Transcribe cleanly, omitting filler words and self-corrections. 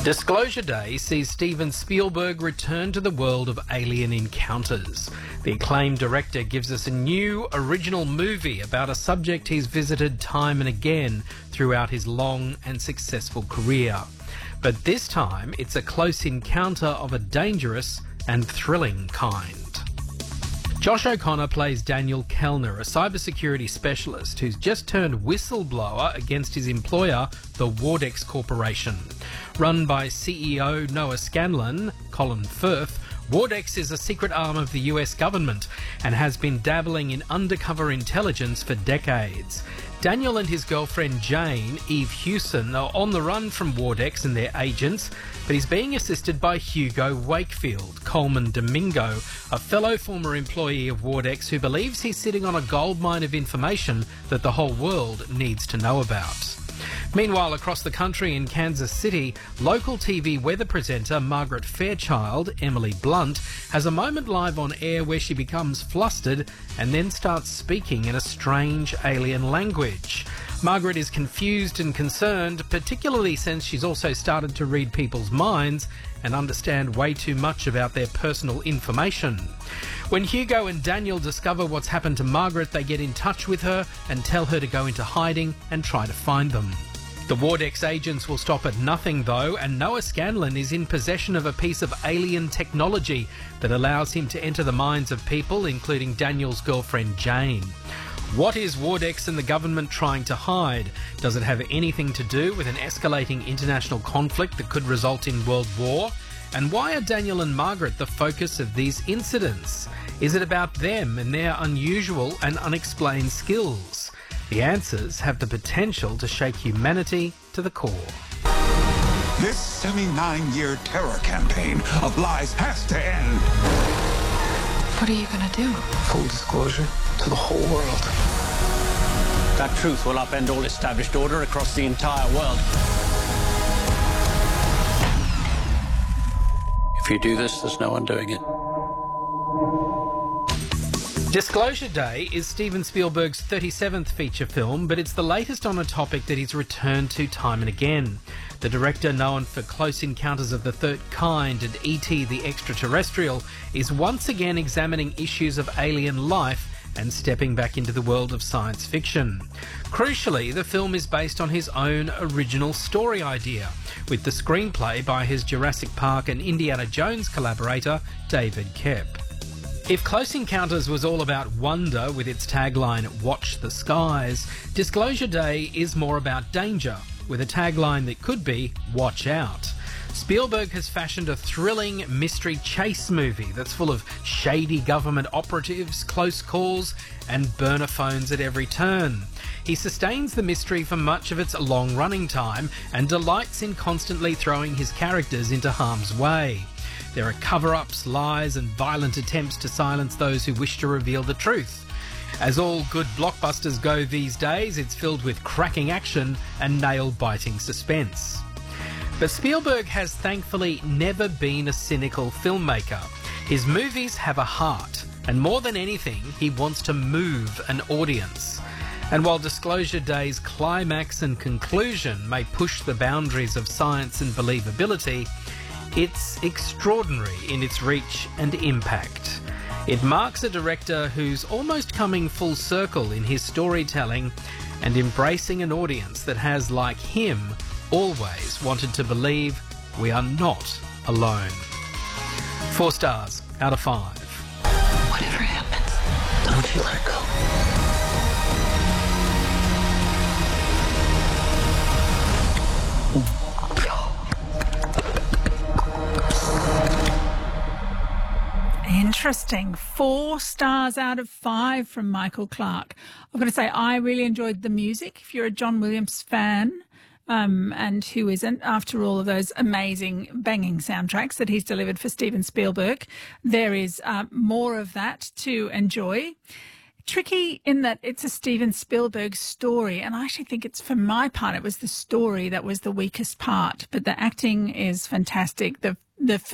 Disclosure Day sees Steven Spielberg return to the world of alien encounters. The acclaimed director gives us a new, original movie about a subject he's visited time and again throughout his long and successful career. But this time, it's a close encounter of a dangerous and thrilling kind. Josh O'Connor plays Daniel Kellner, a cybersecurity specialist who's just turned whistleblower against his employer, the Wardex Corporation. Run by CEO Noah Scanlon, Colin Firth, Wardex is a secret arm of the US government and has been dabbling in undercover intelligence for decades. Daniel and his girlfriend Jane, Eve Hewson, are on the run from Wardex and their agents, but he's being assisted by Hugo Wakefield, Coleman Domingo, a fellow former employee of Wardex who believes he's sitting on a goldmine of information that the whole world needs to know about. Meanwhile, across the country in Kansas City, local TV weather presenter Margaret Fairchild, Emily Blunt, has a moment live on air where she becomes flustered and then starts speaking in a strange alien language. Margaret is confused and concerned, particularly since she's also started to read people's minds and understand way too much about their personal information. When Hugo and Daniel discover what's happened to Margaret, they get in touch with her and tell her to go into hiding and try to find them. The Wardex agents will stop at nothing though, and Noah Scanlon is in possession of a piece of alien technology that allows him to enter the minds of people, including Daniel's girlfriend Jane. What is Wardex and the government trying to hide? Does it have anything to do with an escalating international conflict that could result in world war? And why are Daniel and Margaret the focus of these incidents? Is it about them and their unusual and unexplained skills? The answers have the potential to shake humanity to the core. This 79-year terror campaign of lies has to end. What are you going to do? Full disclosure to the whole world. That truth will upend all established order across the entire world. If you do this, there's no undoing it. Disclosure Day is Steven Spielberg's 37th feature film, but it's the latest on a topic that he's returned to time and again. The director, known for Close Encounters of the Third Kind and E.T. the Extraterrestrial, is once again examining issues of alien life and stepping back into the world of science fiction. Crucially, the film is based on his own original story idea, with the screenplay by his Jurassic Park and Indiana Jones collaborator, David Koepp. If Close Encounters was all about wonder with its tagline, "Watch the Skies," Disclosure Day is more about danger, with a tagline that could be, "Watch out." Spielberg has fashioned a thrilling mystery chase movie that's full of shady government operatives, close calls, and burner phones at every turn. He sustains the mystery for much of its long running time and delights in constantly throwing his characters into harm's way. There are cover-ups, lies, and violent attempts to silence those who wish to reveal the truth. As all good blockbusters go these days, it's filled with cracking action and nail-biting suspense. But Spielberg has thankfully never been a cynical filmmaker. His movies have a heart, and more than anything, he wants to move an audience. And while Disclosure Day's climax and conclusion may push the boundaries of science and believability, it's extraordinary in its reach and impact. It marks a director who's almost coming full circle in his storytelling and embracing an audience that has, like him, always wanted to believe we are not alone. 4 stars out of 5. Whatever happens, Don't you let go. Interesting. 4 stars out of 5 from Michael Clark. I've got to say, I really enjoyed the music. If you're a John Williams fan, and who isn't, after all of those amazing banging soundtracks that he's delivered for Steven Spielberg, there is more of that to enjoy. Tricky in that it's a Steven Spielberg story, and I actually think it's, for my part, it was the story that was the weakest part, but the acting is fantastic. The